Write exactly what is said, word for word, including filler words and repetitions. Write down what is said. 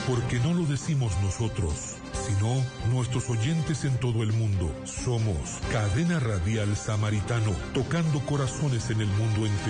porque no lo decimos nosotros, sino nuestros oyentes en todo el mundo. Somos Cadena Radial Samaritano, tocando corazones en el mundo entero.